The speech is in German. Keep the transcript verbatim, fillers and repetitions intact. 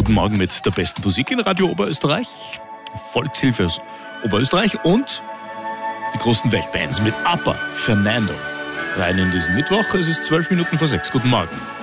Guten Morgen mit der besten Musik in Radio Oberösterreich, Volkshilfe aus Oberösterreich und die großen Weltbands mit ABBA, Fernando. Rein in diesen Mittwoch, es ist zwölf Minuten vor sechs. Guten Morgen.